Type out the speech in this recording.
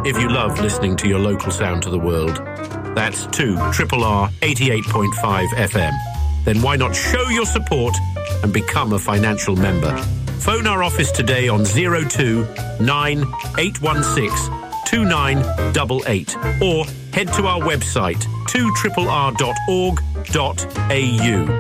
if you love listening to your local sound to the world. That's 2RRR 88.5 FM. Then why not show your support and become a financial member? Phone our office today on 02 9816 2988 or head to our website 2RRR.org.au.